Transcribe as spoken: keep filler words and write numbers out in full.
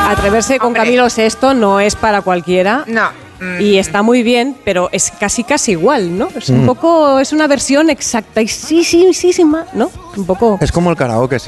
Atreverse con Hombre. Camilo Sesto no es para cualquiera. No. Mm. Y está muy bien, pero es casi casi igual, ¿no? Es un Mm. poco, es una versión exactísima, ¿no? Un poco. Es como el karaoke,